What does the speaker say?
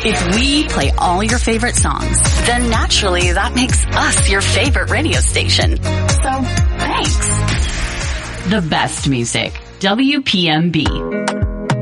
If we play all your favorite songs, then naturally that makes us your favorite radio station. So, thanks. The best music. WPMB.